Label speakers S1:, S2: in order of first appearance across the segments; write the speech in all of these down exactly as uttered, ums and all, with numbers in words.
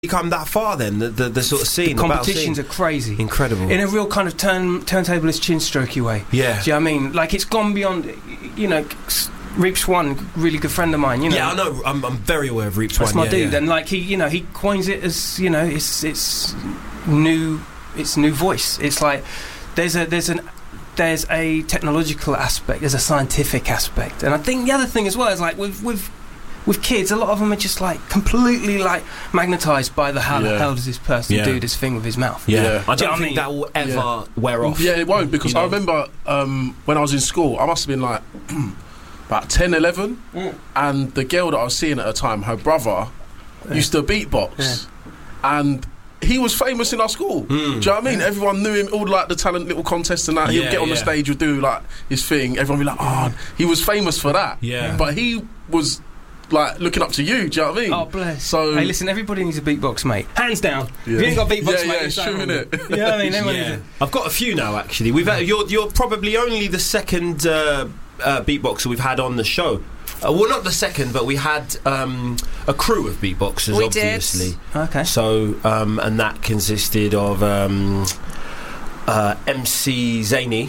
S1: come that far then, the, the, the sort of scene,
S2: the competitions the are crazy,
S1: incredible,
S2: in a real kind of turn turntablist chin strokey way.
S1: Yeah,
S2: do you know what I mean? Like, it's gone beyond, you know. Reeps One, really good friend of mine, you know.
S1: Yeah, I know. I'm, I'm very aware of Reeps One.
S2: That's my
S1: yeah,
S2: dude,
S1: yeah.
S2: and like he, you know, he coins it as, you know, it's it's new, it's new voice. It's like there's a there's an there's a technological aspect, there's a scientific aspect, and I think the other thing as well is like with with with kids, a lot of them are just like completely like magnetised by the how
S3: yeah.
S2: the hell does this person
S1: yeah.
S2: do this thing with his mouth?
S1: Yeah,
S3: yeah.
S1: I don't
S2: do you know
S1: think
S2: I mean?
S1: that will ever
S3: yeah.
S1: wear off.
S3: Yeah, it won't, because
S1: you know?
S3: I remember um, when I was in school, I must have been like about ten, eleven,
S2: mm.
S3: and the girl that I was seeing at the time, her brother, yeah. used to beatbox, yeah. and he was famous in our school. Mm. Do you know what I mean? Yeah. Everyone knew him, all like the talent little contests and that.
S1: Yeah,
S3: He'd get on
S1: yeah.
S3: the stage, would do like his thing. Everyone would be like, oh, he was famous for that.
S1: Yeah.
S3: But he was like looking up to you. Do you know what I mean?
S2: Oh, bless.
S3: So,
S2: hey, listen, everybody needs a beatbox, mate. Hands down.
S3: Yeah.
S2: If you ain't got beatbox,
S3: yeah,
S2: mate,
S3: yeah,
S2: it's
S3: true, innit?
S2: You know what I mean? Everyone
S1: Yeah.
S2: needs it.
S1: I've got a few now, actually. We've had, you're you're probably only the second uh, uh, beatboxer we've had on the show. Uh, well, not the second, but we had um, a crew of beatboxers,
S4: we
S1: obviously.
S4: Did.
S2: Okay.
S1: So, um, and that consisted of um, uh, M C Zany.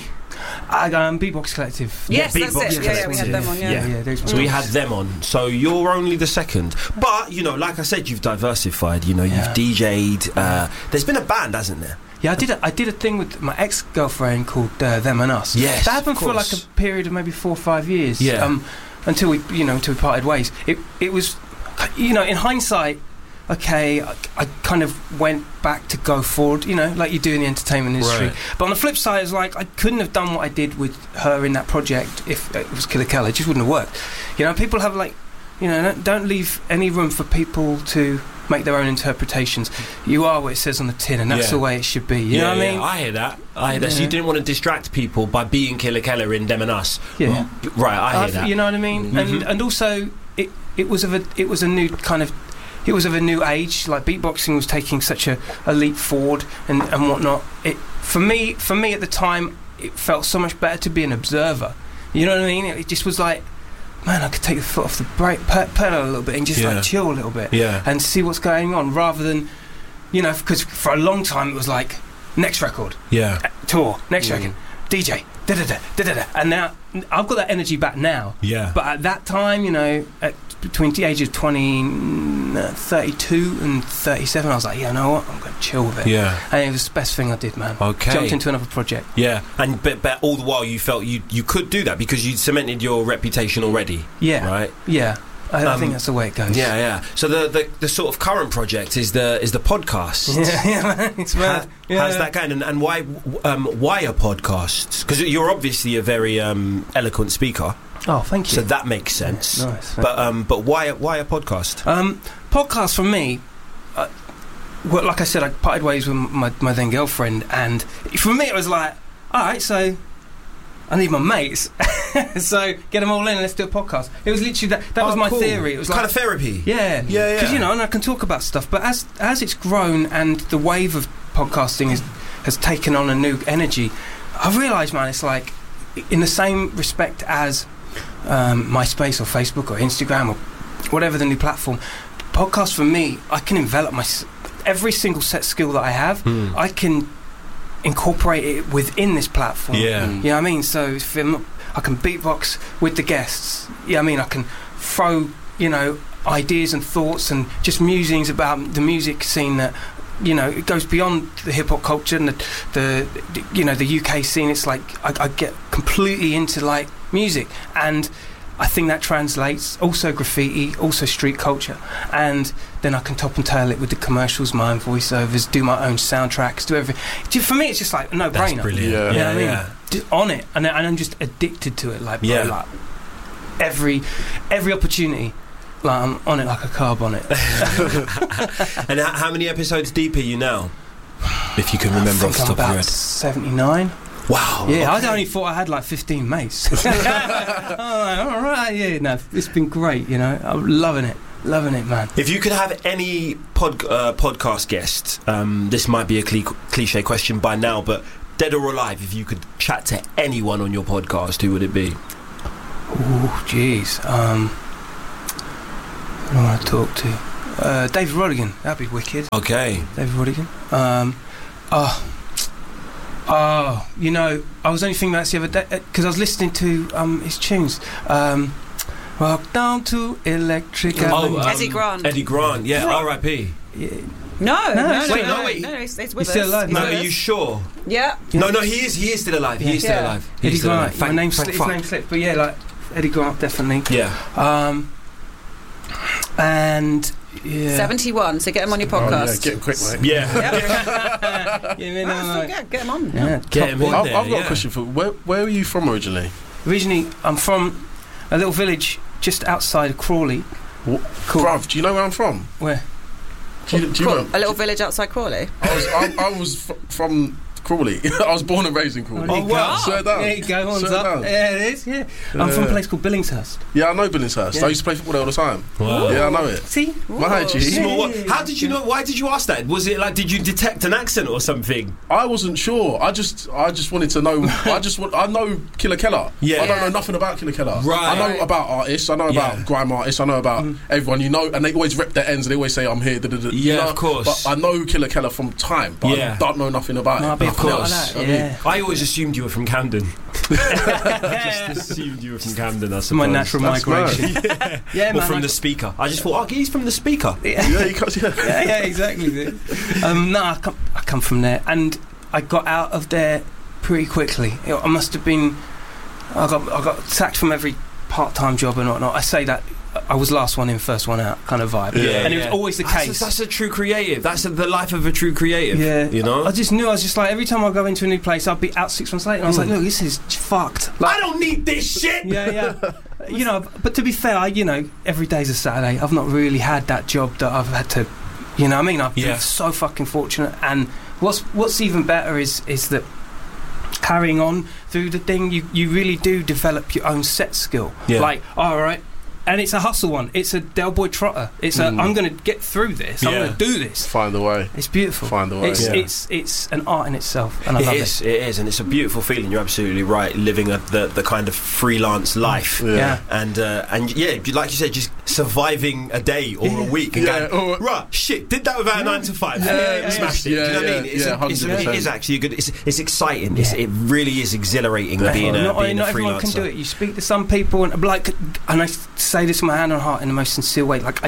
S2: I um, Beatbox Collective.
S4: Yes,
S1: yeah,
S4: that's
S1: Beatbox
S4: it. Yeah, yeah, we had them on. Yeah,
S1: Yeah.
S2: yeah, those
S1: So we had them on. So you're only the second. But, you know, like I said, you've diversified. You know,
S2: Yeah.
S1: you've D J'd. Uh, there's been a band, hasn't there?
S2: Yeah, I did. A, I did a thing with my ex-girlfriend called uh, Them and Us.
S1: Yes,
S2: that happened
S1: of
S2: for like
S1: course.
S2: a period of maybe four or five years.
S1: Yeah.
S2: Um, until we, you know, until we parted ways. It, it was, you know, in hindsight, okay, I, I kind of went back to go forward, you know, like you do in the entertainment industry.
S1: Right.
S2: But on the flip side, it's like I couldn't have done what I did with her in that project if it was Killer Keller. It just wouldn't have worked. You know, people have like, you know, don't, don't leave any room for people to make their own interpretations. You are what it says on the tin, and that's
S1: Yeah.
S2: the way it should be. You
S1: yeah,
S2: know what
S1: yeah,
S2: I mean?
S1: I hear that. I hear that. So
S2: Yeah.
S1: you didn't want to distract people by being Killer Keller in Them and Us.
S2: Yeah.
S1: Right, I hear
S2: I've-
S1: that.
S2: You know what I mean?
S1: Mm-hmm.
S2: And and also it it was of a it was a new kind of it was of a new age. Like beatboxing was taking such a, a leap forward and, and whatnot. It for me for me at the time it felt so much better to be an observer. You know what I mean? It, it just was like, man, I could take the foot off the brake pe- pedal a little bit and just
S1: Yeah.
S2: like chill a little bit
S1: Yeah.
S2: and see what's going on, rather than, you know, because for a long time it was like next record,
S1: Yeah.
S2: uh, tour, next
S3: Mm.
S2: record, D J, da da da da da da, and now I've got that energy back now.
S1: Yeah.
S2: But at that time, you know, at between the age of twenty, uh, thirty-two and thirty-seven, I was like, yeah, you know what, I'm going to chill with it.
S1: Yeah.
S2: And it was the best thing I did, man.
S1: Okay.
S2: Jumped into another project.
S1: Yeah. And but, but all the while you felt you, you could do that because you'd cemented your reputation already.
S2: Yeah.
S1: Right?
S2: Yeah. I, I
S1: Um,
S2: think that's the way it goes.
S1: Yeah, yeah. So the, the, the sort of current project is the is the podcast.
S2: Yeah, yeah, man. It's mad.
S1: How,
S2: Yeah.
S1: How's that going? And, and why um, why a podcast? Because you're obviously a very um, eloquent speaker,
S2: Oh, thank you.
S1: so that makes sense.
S2: Yeah, nice.
S1: But um, but why why a podcast?
S2: Um, podcast for me, uh, well, like I said, I parted ways with my, my then girlfriend, and for me it was like, all right, so I need my mates, so get them all in and let's do a podcast. It was literally that. That
S1: Oh,
S2: was my
S1: cool.
S2: theory. It was
S1: kind
S2: like
S1: of therapy.
S2: yeah,
S1: Yeah, yeah.
S2: Because you know, and I can talk about stuff, but as as it's grown and the wave of podcasting is, has taken on a new energy, I realise, man, it's like in the same respect as um, MySpace or Facebook or Instagram or whatever the new platform. Podcast for me, I can envelop my s- every single set skill that I have.
S1: Hmm.
S2: I can incorporate it within this platform.
S1: Yeah.
S2: You know what I mean? So if I'm not, I can beatbox with the guests. Yeah, I mean, I can throw, you know, ideas and thoughts and just musings about the music scene that, you know, it goes beyond the hip hop culture and the, the, you know, the U K scene. It's like I, I get completely into like music, and I think that translates also graffiti, also street culture, and then I can top and tail it with the commercials, my own voiceovers, do my own soundtracks, do everything. Ju- For me, it's just like a no-brainer.
S1: That's brilliant.
S3: Yeah.
S2: You know
S1: Yeah,
S2: what I mean?
S1: yeah.
S2: Just on it, and, and I'm just addicted to it. Like, bro,
S1: Yeah.
S2: like every every opportunity, like I'm on it like a carb on it.
S1: And how, how many episodes deep are you now? If you can remember
S2: I
S1: off
S2: think
S1: the
S2: I'm
S1: top of your
S2: about
S1: head.
S2: seventy-nine.
S1: Wow.
S2: Yeah,
S1: okay.
S2: I only thought I had like fifteen mates. I'm like, all right, yeah, no, it's been great. You know, I'm loving it, loving it, man.
S1: If you could have any pod, uh, podcast guest, um, this might be a cli- cliche question by now, but dead or alive, if you could chat to anyone on your podcast, who would it be?
S2: Oh, jeez. Um, who do I want to talk to? Uh, David Rodigan, that'd be wicked.
S1: Okay.
S2: David Rodigan. Um, oh, oh, you know, I was only thinking about this the other day because I was listening to um, his tunes. Um, Walk down to Electric Avenue.
S1: Oh, um,
S4: Eddie Grant.
S1: Eddie Grant, yeah, R I P.
S2: Yeah.
S4: No, no, no,
S2: no,
S4: no,
S1: wait,
S4: no,
S1: no, wait.
S4: no, he's, he's
S2: He's
S4: with
S2: still
S4: us.
S2: alive.
S4: He's
S1: No,
S4: with
S1: are
S4: us.
S1: you sure?
S4: Yeah.
S1: No, no, he is. He is still alive. He is still
S4: Yeah.
S1: alive.
S2: Eddie
S1: He's still
S2: Grant.
S1: alive. Thank,
S2: My name,
S1: thank
S2: sli- his
S1: fuck.
S2: name slipped, but yeah, like Eddie Grant, definitely.
S1: Yeah.
S2: Um, and yeah,
S4: seventy-one, so get him on your
S3: Oh, yeah,
S4: podcast.
S3: get him quick, mate.
S1: Yeah.
S2: yeah, you know,
S4: No,
S2: like-
S4: yeah, get him on.
S2: yeah,
S1: Get
S2: top
S1: him
S2: boy.
S1: in
S3: I've,
S1: there,
S3: I've got
S1: yeah.
S3: a question for where, where are you from originally?
S2: Originally, I'm from a little village just outside of Crawley.
S3: What?
S2: Cool.
S3: Bruv, do you know where I'm from?
S2: Where?
S3: Do you, do you
S4: Cool.
S3: know?
S4: A little village outside Crawley.
S3: I was, I, I was f- from Crawley. I was born and raised in Crawley.
S2: there you
S1: Oh, wow.
S2: go.
S3: Swear down.
S2: There you go, one's
S3: Swear
S2: up.
S3: down.
S2: Yeah, it is, yeah. I'm from a place called Billingshurst.
S3: Yeah, I know Billingshurst.
S2: Yeah.
S3: I used to play football there all the time.
S1: Wow.
S3: Yeah, I know it.
S2: See?
S3: My G.
S1: Small what? How did you know? Why did you ask that? Was it like, did you detect an accent or something?
S3: I wasn't sure. I just, I just wanted to know. I just, want, I know Killer Keller.
S1: Yeah.
S3: I don't
S4: Yeah.
S3: know nothing about Killer Keller.
S1: Right.
S3: I know about artists. I know about
S1: Yeah.
S3: grime artists. I know about
S2: Mm.
S3: everyone. You know, and they always rep their ends. And they always say, "I'm here." Da, da, da, you
S1: Yeah,
S3: know?
S1: of course.
S3: But I know Killer Keller from time, but
S1: Yeah.
S3: I don't know nothing about
S2: No,
S3: it.
S2: I'll be a
S3: Nothing
S2: part of
S3: else.
S2: that,
S3: I mean,
S2: yeah.
S1: I always assumed you were from Camden. I just assumed you were from Camden. I suppose.
S2: My natural
S3: That's
S2: migration.
S1: yeah.
S2: Yeah,
S1: Or
S2: man.
S1: from
S2: I
S1: the
S2: got-
S1: speaker. I just thought, oh, he's from the speaker.
S2: yeah.
S3: yeah, you can't, yeah.
S2: yeah, yeah, exactly. um, no, I come, I come from there, and I got out of there pretty quickly. You know, I must have been. I got I got sacked from every part-time job and whatnot. I say that I was last one in, first one out kind of vibe,
S1: Yeah,
S2: and it
S1: yeah.
S2: was always the
S1: That's
S2: case.
S1: A, that's a true creative. That's a, the life of a true creative.
S2: Yeah,
S1: You know?
S2: I just knew. I was just like, every time I go into a new place, I'll be out six months later, and I was like, look, this is fucked. Like,
S1: I don't need this shit!
S2: yeah, yeah. You know, but to be fair, I, you know, every day's a Saturday. I've not really had that job that I've had to, you know what I mean? I've
S1: Yeah.
S2: been so fucking fortunate. And what's what's even better is is that carrying on through the thing, you, you really do develop your own set skill.
S1: Yeah.
S2: Like, all right. And it's a hustle one. It's a Del Boy Trotter. It's a,
S3: Mm.
S2: I'm going to get through this. I'm
S1: Yeah.
S2: going to do this.
S3: Find a way.
S2: It's beautiful.
S3: Find a way.
S2: It's,
S1: Yeah.
S2: it's it's an art in itself, and I
S1: It
S2: love
S1: is,
S2: it.
S1: it is, and it's a beautiful feeling. You're absolutely right. Living a, the the kind of freelance life,
S3: Yeah.
S2: Yeah.
S1: and uh, and yeah, like you said, just surviving a day or a week, and
S3: Yeah,
S1: going,
S3: or-
S1: right, shit, did that without a nine to five,
S2: Yeah, yeah, yeah,
S1: smashed
S3: yeah.
S1: it. Do you know what I
S3: Yeah,
S1: mean? It's,
S3: yeah,
S1: a, it's a,
S3: one hundred
S1: it
S3: percent.
S1: is actually a good. It's, it's exciting. It's,
S2: Yeah.
S1: it really is exhilarating
S2: But
S1: being a
S2: not,
S1: being
S2: not
S1: a
S2: everyone can
S1: freelancer.
S2: do it. You speak to some people, and like, and I say this with my hand on heart in the most sincere way. Like, I,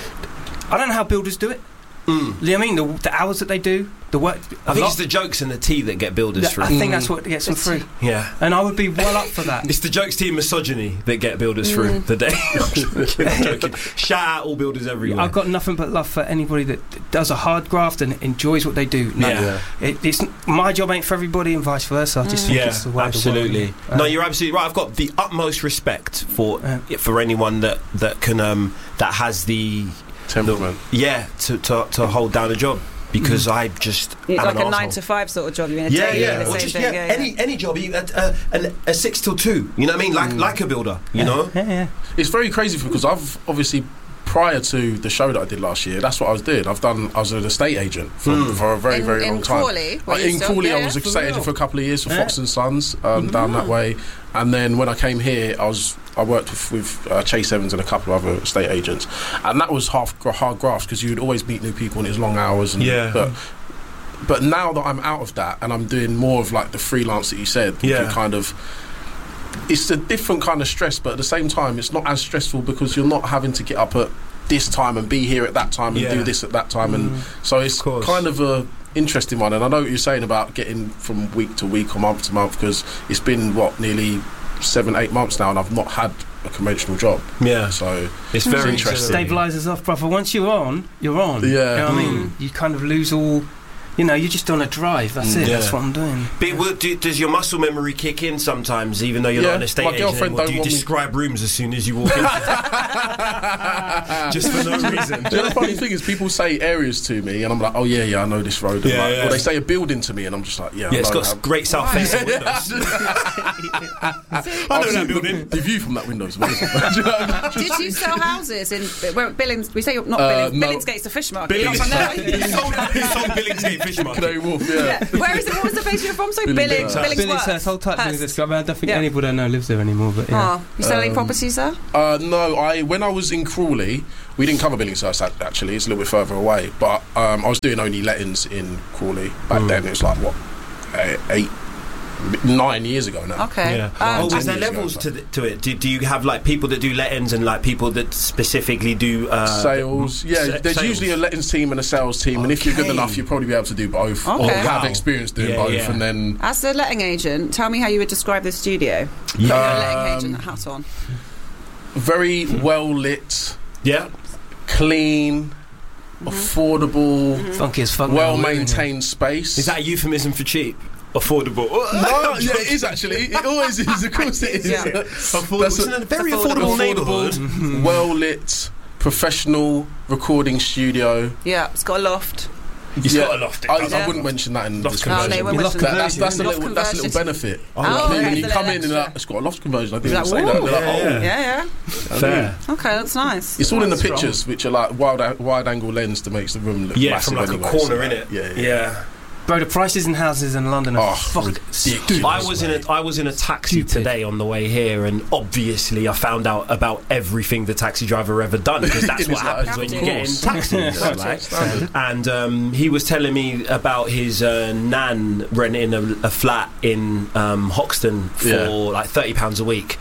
S2: I don't know how builders do it.
S1: Mm.
S2: You know what I mean? The, the hours that they do, the work.
S1: I
S2: a
S1: think
S2: lot-
S1: it's the jokes and the tea that get builders
S2: Yeah,
S1: through.
S2: I think that's what gets them through,
S1: Yeah.
S2: and I would be well up for that.
S1: It's the jokes, tea, and misogyny that get builders through the day. I'm joking. Shout out all builders everywhere.
S2: I've got nothing but love for anybody that does a hard graft and enjoys what they do. No,
S1: Yeah.
S2: it, it's my job ain't for everybody, and vice versa. I just think
S1: Yeah,
S2: it's the way
S1: absolutely.
S2: The world,
S1: no,
S2: uh,
S1: you're absolutely right. I've got the utmost respect for
S2: Yeah.
S1: for anyone that that can um, that has the,
S3: Temperament.
S1: the yeah to, to to hold down a job, because I just
S4: It's
S1: am
S4: like
S1: an
S4: a nine
S1: arsehole.
S4: to five sort of job. You mean a
S1: Yeah,
S4: day,
S1: yeah,
S4: the
S1: or
S4: same
S1: just
S4: thing,
S1: yeah,
S4: yeah,
S1: any any job, you- a, a, a, a six till two. You know what I mean? Like
S3: Mm.
S1: like a builder. You
S2: yeah,
S1: know?
S2: yeah, yeah.
S3: It's very crazy because I've obviously prior to the show that I did last year, that's what I was doing. I've done. I was an estate agent for,
S1: Mm.
S3: for a very
S4: in,
S3: very
S4: in
S3: long time.
S4: Crawley,
S3: Uh,
S4: were you
S3: in
S4: still-
S3: Crawley,
S4: yeah,
S3: I was
S4: yeah,
S3: an estate agent
S4: real?
S3: for a couple of years for
S2: Yeah.
S3: Fox and Sons um, down that way, and then when I came here, I was I worked with, with uh, Chase Evans and a couple of other estate agents, and that was half gra- hard graft because you'd always meet new people and it was long hours. And,
S1: Yeah.
S3: But, but now that I'm out of that and I'm doing more of like the freelance that you said, you
S1: Yeah.
S3: can kind of. It's a different kind of stress, but at the same time, it's not as stressful because you're not having to get up at this time and be here at that time and
S1: Yeah.
S3: do this at that time, and
S2: Mm.
S3: so it's
S1: Of course.
S3: kind of a interesting one. And I know what you're saying about getting from week to week or month to month, because it's been what nearly seven, eight months now, and I've not had a conventional job.
S1: Yeah,
S3: So
S1: it's very
S3: interesting.
S1: exhilarating.
S2: Stabilizers off, brother. Once you're on, you're on.
S3: Yeah.
S2: You know what I
S1: Mm.
S2: mean? You kind of lose all. You know, you're just on a drive. That's
S3: Mm.
S2: it.
S1: Yeah.
S2: That's what I'm doing.
S1: But will- do, does your muscle memory kick in sometimes, even though you're
S3: Yeah,
S1: not an estate
S3: my
S1: agent
S3: girlfriend
S1: anymore?
S3: don't
S1: Do you
S3: want me-
S1: describe rooms as soon as you walk in? Just for no reason.
S3: The other funny thing is people say areas to me and I'm like, oh yeah, yeah, I know this road. And
S1: Yeah,
S3: like,
S1: yeah.
S3: Or they say a building to me and I'm just like, yeah,
S1: Yeah,
S3: I
S1: it's
S3: know
S1: got
S3: that.
S1: great south facing windows. I know that building.
S3: The view from that window is amazing. Do you know what I mean?
S4: Did you sell houses in where Billings? We say you're not
S3: Uh,
S4: Billings.
S3: no.
S4: Billingsgate's the fish market. You're
S1: Billings,
S4: not from there.
S1: he sold, he sold Billingsgate Fish Market.
S3: Canary Wharf, yeah.
S4: Yeah. Where is it? What was the place you're from? So
S3: Billings-
S4: Billings,
S3: Hurst.
S4: Billingsworth.
S2: Billings, hold tight, Billings.
S4: Hurst.
S2: I mean, I don't think
S4: Yeah.
S2: anybody I know lives there anymore. But yeah.
S4: Oh, you sell any
S3: Um,
S4: properties there?
S3: Uh, no, I when I was in Crawley, we didn't cover Billingshurst ac- actually. It's a little bit further away, but um, I was doing only lettings in Crawley back
S1: Mm.
S3: then. It was like what eh, eight, nine years ago now.
S4: Okay.
S1: Yeah.
S4: Um,
S1: oh,
S3: ten
S1: is there
S3: years ago,
S1: levels
S3: so.
S1: to, the, to it? Do, do you have like people that do lettings and like people that specifically do uh,
S3: Sales, yeah.
S1: sa-
S3: There's
S1: sales?
S3: usually a lettings team and a sales team, and if you're good
S1: Okay.
S3: enough, you'll probably be able to do both, or
S4: Okay.
S3: have
S1: Wow.
S3: experience doing
S1: Yeah,
S3: both.
S1: yeah.
S3: And then
S4: As a letting agent, tell me how you would describe the studio.
S1: Yeah.
S4: You're a letting
S3: Um,
S4: agent, hat on.
S3: very well lit,
S1: Yeah.
S3: clean,
S4: Mm-hmm.
S3: affordable,
S2: Funky as fuck. now,
S3: well
S2: living
S3: maintained space.
S1: Is that a euphemism for cheap? Affordable.
S3: No, yeah, it is actually. It always is. Of course, it is.
S4: Yeah.
S1: Affordable.
S3: That's
S1: It's
S3: a-
S1: in a very
S4: affordable.
S1: affordable, neighbourhood.
S3: Affordable, well lit, professional recording studio.
S4: Yeah, it's got a loft.
S1: It's
S3: Yeah,
S1: got a loft.
S3: I,
S1: It
S3: I
S1: does.
S3: wouldn't mention that in the
S1: Loft
S3: description.
S4: Oh, they won't
S2: You love
S4: mention
S3: That-
S4: that.
S3: that's that's a
S4: Loft
S3: little that's a little
S4: conversion.
S3: benefit.
S1: Oh,
S3: Like,
S1: okay.
S3: when you
S4: That's
S3: come
S4: a
S3: in and
S4: little
S3: like, it's got a loft conversion. I didn't
S4: You're
S3: even
S4: like,
S3: say that.
S4: "Ooh."
S3: They're like,
S1: Yeah,
S3: oh,
S1: yeah.
S4: Yeah, yeah.
S1: Fair.
S4: Okay, that's nice.
S3: It's all in the
S2: Strong.
S3: pictures, which are like wide wide angle lens to make the room look
S1: Yeah,
S3: massive
S1: from like
S3: anyway,
S1: a corner
S3: so,
S1: in it.
S3: Yeah, yeah.
S1: yeah.
S2: Bro, the prices in houses in London are
S3: Oh,
S2: fucking
S3: ridiculous.
S1: I was in a I was in a taxi
S2: Stupid.
S1: today on the way here, and obviously I found out about everything the taxi driver ever done, because that's
S3: It's
S1: what
S3: like,
S1: happens when you
S4: of
S1: get in
S3: course.
S1: taxis.
S3: That's
S1: like.
S3: standard.
S1: And um, he was telling me about his uh, nan renting a, a flat in um, Hoxton for
S3: Yeah.
S1: like thirty pounds a week,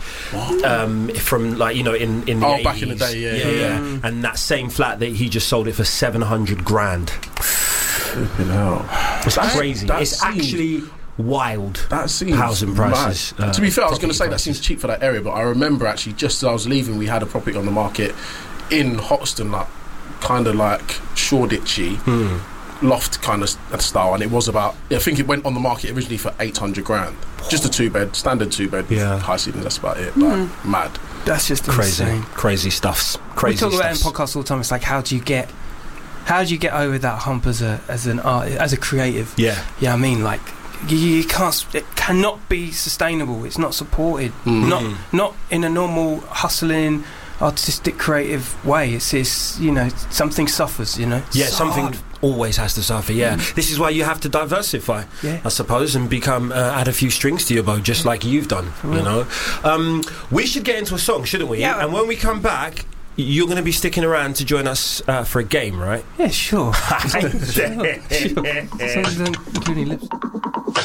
S1: um, from like you know in in the
S3: Oh,
S1: eighties.
S3: back in the day, yeah,
S1: yeah,
S3: yeah.
S1: yeah. And that same flat that he just sold it for seven hundred grand.
S3: Flipping hell.
S1: It's
S3: That-
S1: crazy.
S3: that
S1: It's
S3: seems-
S1: actually wild.
S3: That seems
S1: Housing prices,
S3: mad.
S1: uh,
S3: to be fair, I was going to
S1: property
S3: say that
S1: prices.
S3: seems cheap for that area, but I remember actually just as I was leaving, we had a property on the market in Hoxton, like kind of like Shoreditchy
S1: Hmm.
S3: loft kind of style, and it was about. I think it went on the market originally for eight hundred grand, just a two bed, standard two bed,
S1: Yeah.
S3: high ceilings. That's about it. Like, mad.
S2: That's just
S1: Crazy,
S2: insane.
S1: crazy stuffs. Crazy
S2: we talk about it in
S1: stuffs.
S2: podcasts all the time. It's like, how do you get, how do you get over that hump as a as an art as a creative?
S1: Yeah,
S2: Yeah, I mean, like, you, you can't. s- It cannot be sustainable. It's not supported.
S3: Mm.
S2: Not
S1: Mm.
S2: not in a normal hustling, artistic, creative way. It's it's you know something suffers. You know.
S1: yeah.
S2: It's
S1: Something
S2: hard.
S1: always has to suffer. Yeah, this is why you have to diversify,
S2: Yeah.
S1: I suppose, and become uh, add a few strings to your bow, just like you've done. You
S2: real.
S1: know, um, we should get into a song, shouldn't we?
S4: Yeah.
S1: And when we come back, you're going to be sticking around to join us uh, for a game, right?
S2: Yeah, sure.
S1: Sure.
S2: Songs don't including lips.